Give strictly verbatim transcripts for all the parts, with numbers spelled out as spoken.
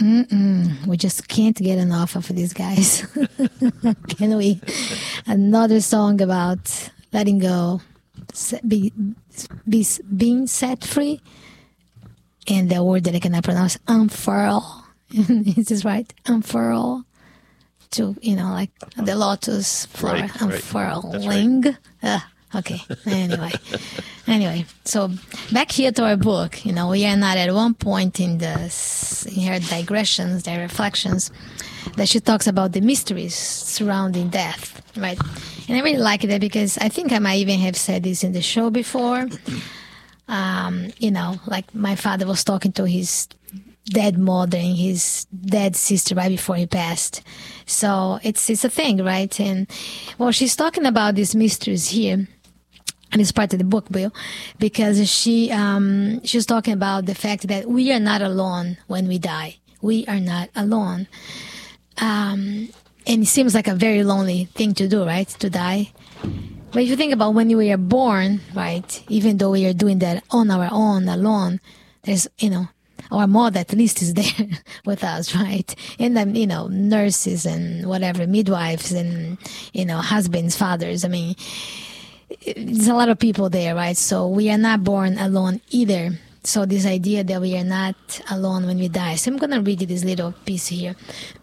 Mm-mm. We just can't get enough of these guys. Can we? Another song about letting go, be, be, being set free. And the word that I cannot pronounce, unfurl. Is this right? Unfurl. To, you know, like the lotus flower, right, unfurling. Right. Uh, okay, anyway. Anyway, so back here to our book, you know, we are not at one point in, the, in her digressions, the reflections, that she talks about the mysteries surrounding death, right? And I really like that because I think I might even have said this in the show before. Um, you know, like my father was talking to his dead mother and his dead sister right before he passed. So it's it's a thing, right? And well, she's talking about these mysteries here, and it's part of the book, Bill, because she um, she's talking about the fact that we are not alone when we die. We are not alone. Um, and it seems like a very lonely thing to do, right? To die. But if you think about when we are born, right, even though we are doing that on our own, alone, there's, you know, our mother at least is there with us, right? And then, you know, nurses and whatever, midwives and, you know, husbands, fathers. I mean, there's a lot of people there, right? So we are not born alone either. So this idea that we are not alone when we die. So I'm going to read you this little piece here.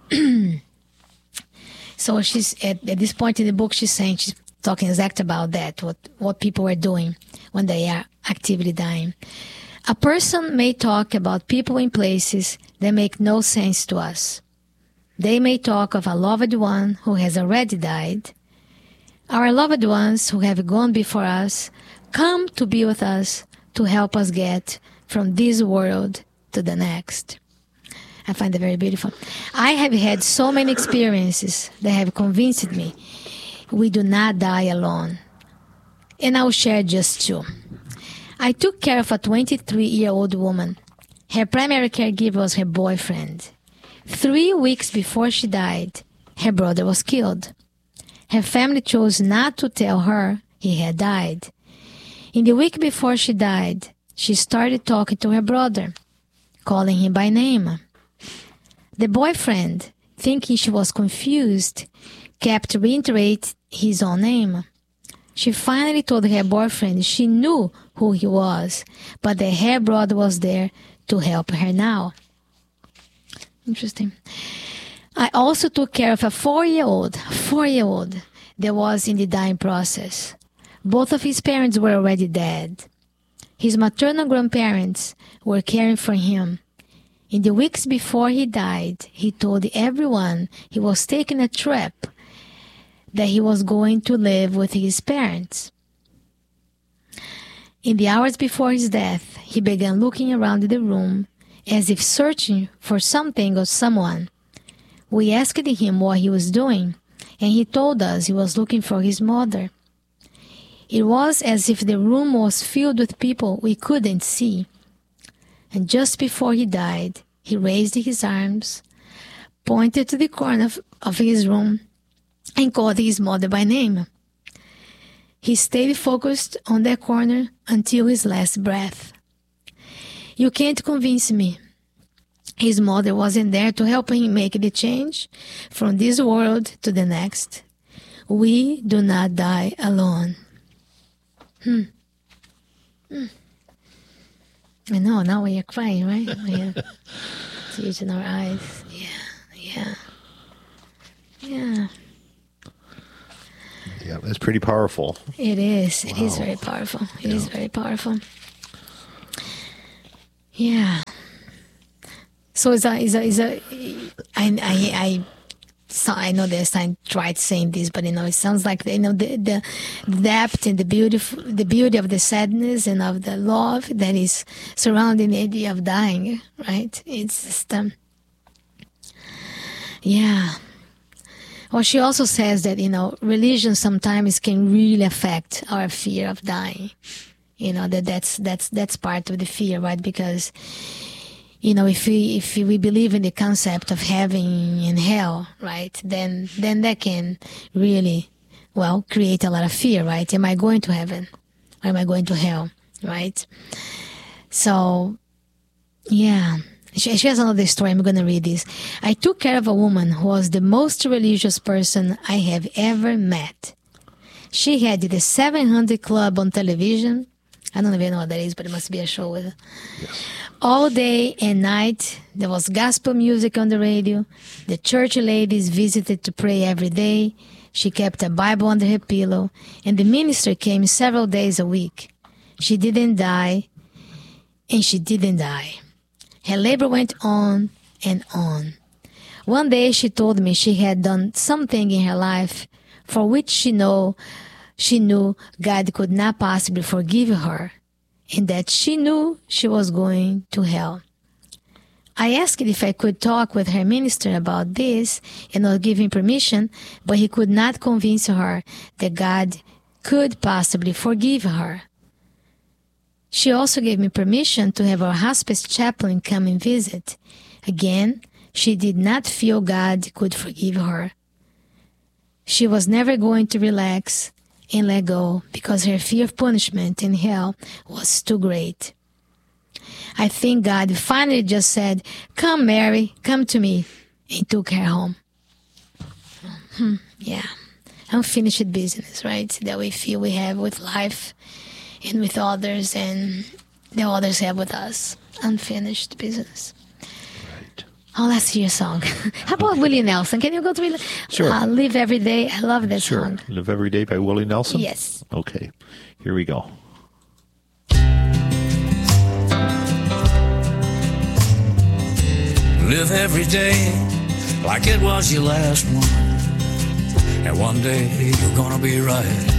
So she's, at, at this point in the book, she's saying, she's talking exactly about that, what, what people are doing when they are actively dying. A person may talk about people in places that make no sense to us. They may talk of a loved one who has already died. Our loved ones who have gone before us come to be with us to help us get from this world to the next. I find it very beautiful. I have had so many experiences that have convinced me we do not die alone. And I'll share just two. I took care of a twenty-three-year-old woman. Her primary caregiver was her boyfriend. Three weeks before she died, her brother was killed. Her family chose not to tell her he had died. In the week before she died, she started talking to her brother, calling him by name. The boyfriend, thinking she was confused, kept reiterating his own name. She finally told her boyfriend she knew who he was, but that her brother was there to help her now. Interesting. I also took care of a four-year-old, four-year-old that was in the dying process. Both of his parents were already dead. His maternal grandparents were caring for him. In the weeks before he died, he told everyone he was taking a trip, that he was going to live with his parents. In the hours before his death, he began looking around the room as if searching for something or someone. We asked him what he was doing, and he told us he was looking for his mother. It was as if the room was filled with people we couldn't see. And just before he died, he raised his arms, pointed to the corner of, of his room, and called his mother by name. He stayed focused on that corner until his last breath. You can't convince me. His mother wasn't there to help him make the change from this world to the next. We do not die alone. Hmm. Hmm. I know, now we are crying, right? We have tears in our eyes. Yeah, yeah, yeah. Yeah, that's pretty powerful. It is. It Wow. is very powerful. It Yeah. is very powerful. Yeah. So is a is a is a. I I I. So I know there's I tried saying this, but you know it sounds like you know the the depth and the beautiful the beauty of the sadness and of the love that is surrounding the idea of dying. Right? It's just um. Yeah. Well, she also says that, you know, religion sometimes can really affect our fear of dying. You know, that that's, that's, that's part of the fear, right? Because, you know, if we, if we believe in the concept of heaven and hell, right, then, then that can really, well, create a lot of fear, right? Am I going to heaven? Or am I going to hell, right? So, yeah, She, she has another story. I'm going to read this. I took care of a woman who was the most religious person I have ever met. She had the seven hundred Club on television. I don't even know what that is, but it must be a show with her. Yes. All day and night, there was gospel music on the radio. The church ladies visited to pray every day. She kept a Bible under her pillow, and the minister came several days a week. She didn't die, and she didn't die. Her labor went on and on. One day she told me she had done something in her life for which she know she knew God could not possibly forgive her, and that she knew she was going to hell. I asked if I could talk with her minister about this and not give him permission, but he could not convince her that God could possibly forgive her. She also gave me permission to have our hospice chaplain come and visit. Again, she did not feel God could forgive her. She was never going to relax and let go because her fear of punishment in hell was too great. I think God finally just said, "Come, Mary, come to me," and took her home. Hmm, yeah, unfinished business, right? That we feel we have with life and with others, and the others have with us. Unfinished business. Right. Oh, let's hear a song. How about okay. Willie Nelson? Can you go to Willie? Sure. Uh, Live Every Day. I love that sure. song. Live Every Day by Willie Nelson? Yes. Okay. Here we go. Live every day like it was your last one. And one day you're gonna be right.